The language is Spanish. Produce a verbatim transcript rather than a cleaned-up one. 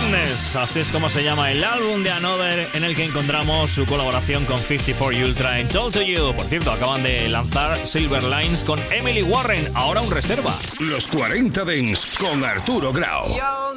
Madness, así es como se llama el álbum de Another, en el que encontramos su colaboración con cincuenta y cuatro Ultra en Told to You. Por cierto, acaban de lanzar Silver Lines con Emily Warren, ahora un reserva. Los cuarenta Dance con Arturo Grau.